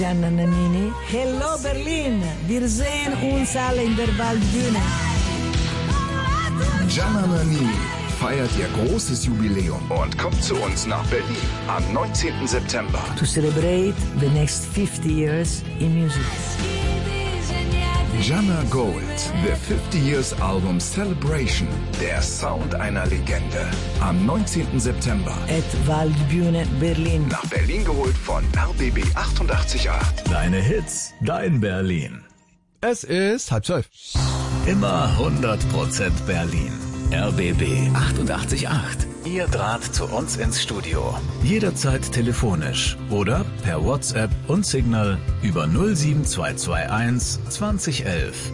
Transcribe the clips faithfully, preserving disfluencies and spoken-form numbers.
Gianna Nannini. Hello Berlin, wir sehen uns alle in der Waldbühne. Gianna Nannini feiert ihr großes Jubiläum und kommt zu uns nach Berlin am neunzehnten September. To celebrate the next fifty years in music. Gianna Gold, the fifty Years Album Celebration, der Sound einer Legende. Am neunzehnten September. At Waldbühne Berlin. Nach Berlin geholt von R B B achtundachtzig Komma acht. Deine Hits, dein Berlin. Es ist halb zwölf. Immer hundert Prozent Berlin. R B B achtundachtzig Komma acht. Ihr Draht zu uns ins Studio. Jederzeit telefonisch oder per WhatsApp und Signal über null sieben zwei zwei eins zwanzig elf.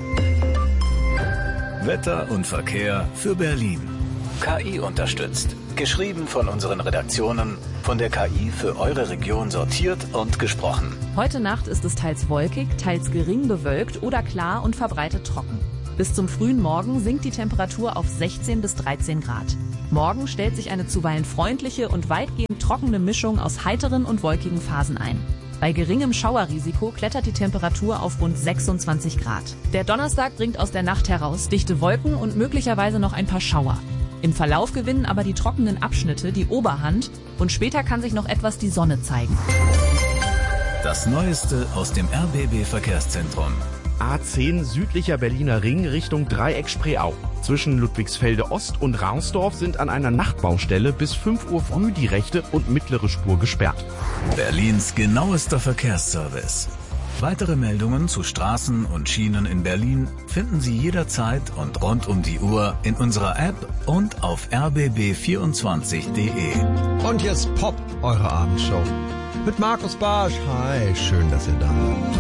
Wetter und Verkehr für Berlin. K I unterstützt. Geschrieben von unseren Redaktionen, von der K I für eure Region sortiert und gesprochen. Heute Nacht ist es teils wolkig, teils gering bewölkt oder klar und verbreitet trocken. Bis zum frühen Morgen sinkt die Temperatur auf sechzehn bis dreizehn Grad. Morgen stellt sich eine zuweilen freundliche und weitgehend trockene Mischung aus heiteren und wolkigen Phasen ein. Bei geringem Schauerrisiko klettert die Temperatur auf rund sechsundzwanzig Grad. Der Donnerstag bringt aus der Nacht heraus dichte Wolken und möglicherweise noch ein paar Schauer. Im Verlauf gewinnen aber die trockenen Abschnitte die Oberhand und später kann sich noch etwas die Sonne zeigen. Das Neueste aus dem R B B Verkehrszentrum. A zehn südlicher Berliner Ring Richtung Dreieck Spreeau. Zwischen Ludwigsfelde Ost und Rausdorf sind an einer Nachtbaustelle bis fünf Uhr früh die rechte und mittlere Spur gesperrt. Berlins genauester Verkehrsservice. Weitere Meldungen zu Straßen und Schienen in Berlin finden Sie jederzeit und rund um die Uhr in unserer App und auf r b b vierundzwanzig punkt d e. Und jetzt Pop, eure Abendshow. Mit Markus Barsch. Hi, schön, dass ihr da seid.